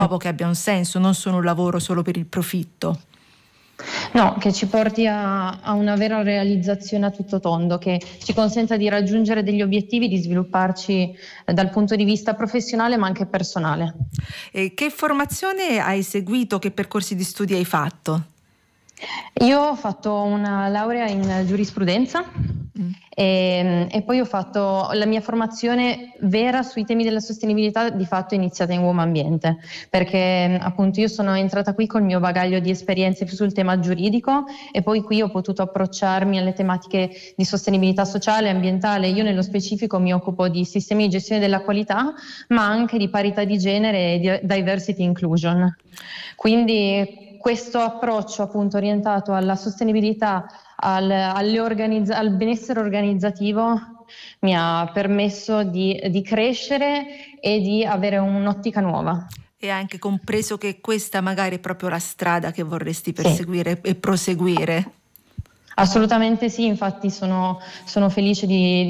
scopo che abbia un senso, non solo un lavoro solo per il profitto. No, che ci porti a una vera realizzazione a tutto tondo, che ci consenta di raggiungere degli obiettivi, di svilupparci dal punto di vista professionale ma anche personale. E che formazione hai seguito? Che percorsi di studi hai fatto? Io ho fatto una laurea in giurisprudenza e poi ho fatto la mia formazione vera sui temi della sostenibilità, di fatto iniziata in Uomo Ambiente, perché appunto io sono entrata qui col mio bagaglio di esperienze più sul tema giuridico e poi qui ho potuto approcciarmi alle tematiche di sostenibilità sociale e ambientale. Io nello specifico mi occupo di sistemi di gestione della qualità, ma anche di parità di genere e di diversity inclusion. Quindi questo approccio appunto orientato alla sostenibilità, al benessere organizzativo mi ha permesso di crescere e di avere un'ottica nuova. E hai anche compreso che questa magari è proprio la strada che vorresti Sì. perseguire e proseguire? Assolutamente sì, infatti sono felice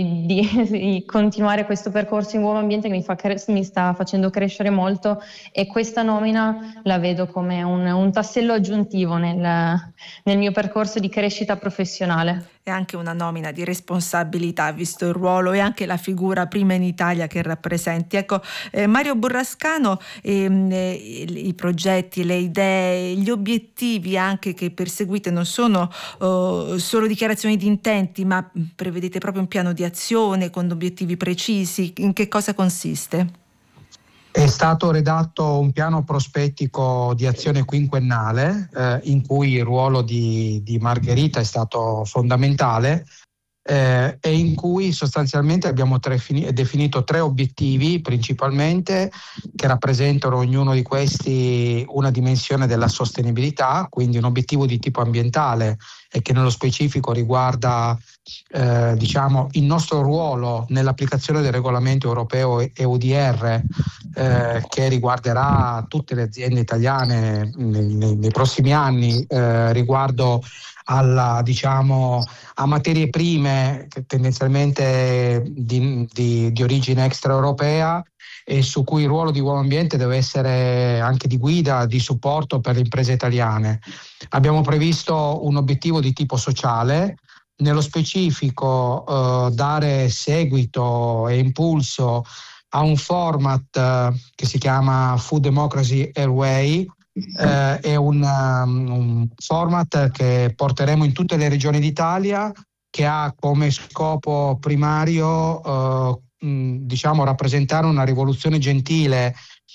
di continuare questo percorso in Uomo Ambiente che mi sta facendo crescere molto, e questa nomina la vedo come un tassello aggiuntivo nel mio percorso di crescita professionale. È anche una nomina di responsabilità, visto il ruolo e anche la figura prima in Italia che rappresenti. Ecco, Mario Burrascano, i progetti, le idee, gli obiettivi anche che perseguite non sono solo dichiarazioni di intenti, ma prevedete proprio un piano di azione con obiettivi precisi. In che cosa consiste? È stato redatto un piano prospettico di azione quinquennale in cui il ruolo di Margherita è stato fondamentale e in cui sostanzialmente abbiamo definito 3 obiettivi principalmente, che rappresentano ognuno di questi una dimensione della sostenibilità, quindi un obiettivo di tipo ambientale e che nello specifico riguarda il nostro ruolo nell'applicazione del regolamento europeo EUDR che riguarderà tutte le aziende italiane nei prossimi anni riguardo a materie prime tendenzialmente di origine extraeuropea, e su cui il ruolo di Uomo Ambiente deve essere anche di guida, di supporto per le imprese italiane. Abbiamo previsto un obiettivo di tipo sociale, nello specifico dare seguito e impulso a un format che si chiama Food Democracy Airway. È un format che porteremo in tutte le regioni d'Italia, che ha come scopo primario rappresentare una rivoluzione gentile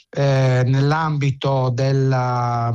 nell'ambito del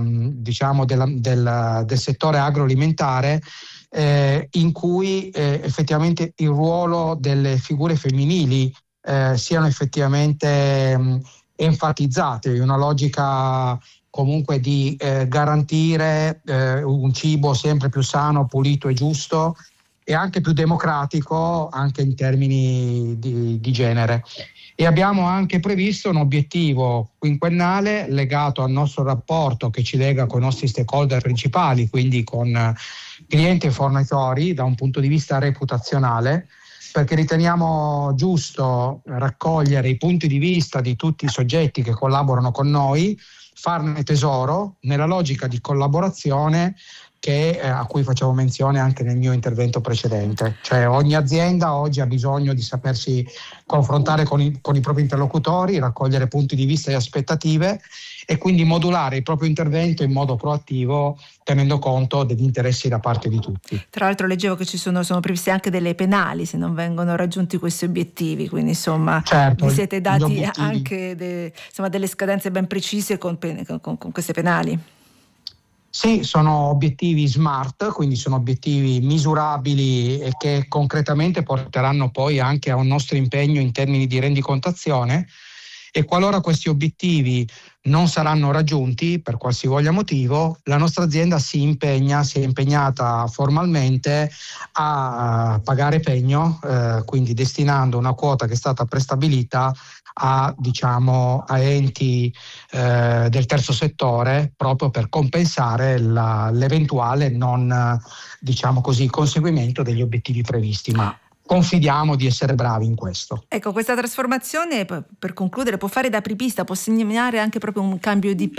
settore agroalimentare, in cui effettivamente il ruolo delle figure femminili siano effettivamente enfatizzate, in una logica comunque di garantire un cibo sempre più sano, pulito e giusto, e anche più democratico anche in termini di genere. E abbiamo anche previsto un obiettivo quinquennale legato al nostro rapporto che ci lega con i nostri stakeholder principali, quindi con clienti e fornitori, da un punto di vista reputazionale, perché riteniamo giusto raccogliere i punti di vista di tutti i soggetti che collaborano con noi, farne tesoro nella logica di collaborazione a cui facevo menzione anche nel mio intervento precedente. Cioè ogni azienda oggi ha bisogno di sapersi confrontare con i propri interlocutori, raccogliere punti di vista e aspettative, e quindi modulare il proprio intervento in modo proattivo, tenendo conto degli interessi da parte di tutti. Tra l'altro leggevo che sono previste anche delle penali se non vengono raggiunti questi obiettivi, quindi insomma certo, vi siete dati anche delle scadenze ben precise con queste penali. Sì, sono obiettivi SMART, quindi sono obiettivi misurabili e che concretamente porteranno poi anche a un nostro impegno in termini di rendicontazione, e qualora questi obiettivi non saranno raggiunti per qualsivoglia motivo, la nostra azienda si è impegnata formalmente a pagare pegno, quindi destinando una quota che è stata prestabilita a enti del terzo settore, proprio per compensare l'eventuale non conseguimento degli obiettivi previsti, ma confidiamo di essere bravi in questo. Ecco, questa trasformazione, per concludere, può fare da apripista, può segnare anche proprio un cambio di